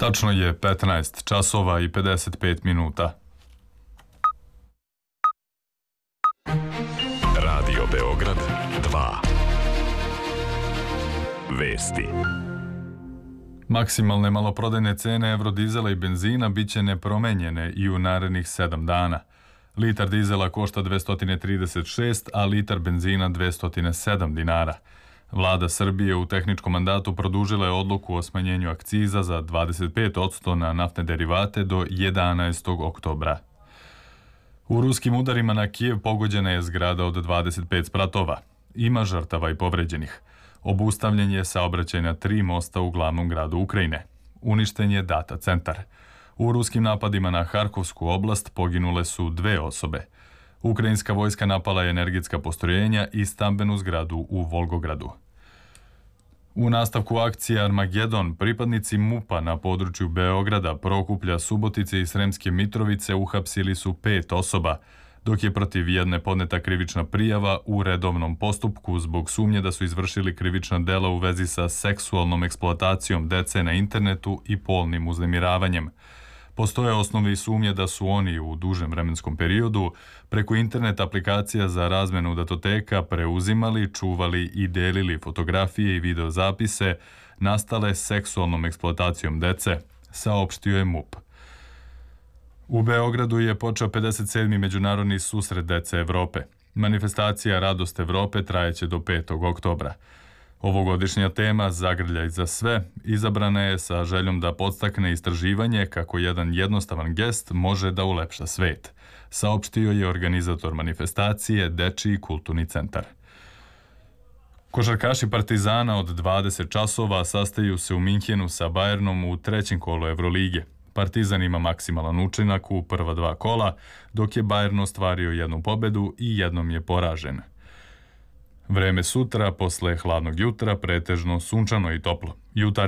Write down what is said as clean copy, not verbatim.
Tačno je 15 časova i 55 minuta. Radio Beograd 2. Vesti. Maksimalne maloprodajne cene evrodizela i benzina biće nepromenjene i u narednih 7 dana. Litar dizela košta 236, a litar benzina 207 dinara. Vlada Srbije u tehničkom mandatu produžila je odluku o smanjenju akciza za 25% na naftne derivate do 11. oktobra. U ruskim udarima na Kijev pogođena je zgrada od 25 spratova. Ima žrtava i povređenih. Obustavljen je saobraćaj na 3 mosta u glavnom gradu Ukrajine. Uništen je data centar. U ruskim napadima na Harkovsku oblast poginule su 2 osobe. Ukrajinska vojska napala je energetska postrojenja i stambenu zgradu u Volgogradu. U nastavku akcije Armagedon pripadnici MUP-a na području Beograda, Prokuplja, Subotice i Sremske Mitrovice uhapsili su 5 osoba, dok je protiv jedne podneta krivična prijava u redovnom postupku zbog sumnje da su izvršili krivična dela u vezi sa seksualnom eksploatacijom dece na internetu i polnim uznemiravanjem. Postoje osnovi sumnje da su oni u dužem vremenskom periodu preko internet aplikacija za razmenu datoteka preuzimali, čuvali i delili fotografije i videozapise nastale seksualnom eksploatacijom dece, saopštio je MUP. U Beogradu je počeo 57. međunarodni susret dece Evrope. Manifestacija Radost Evrope trajeće do 5. oktobra. Ovogodišnja tema Zagrljaj za sve izabrana je sa željom da podstakne istraživanje kako jedan jednostavan gest može da ulepša svet, saopštio je organizator manifestacije Dečiji kulturni centar. Košarkaši Partizana od 20 časova sastaju se u Minhenu sa Bayernom u 3. kolu Evrolige. Partizan ima maksimalan učinak u prva 2 kola, dok je Bayern ostvario 1 pobedu i jednom je poražen. Vreme sutra, posle hladnog jutra, pretežno sunčano i toplo.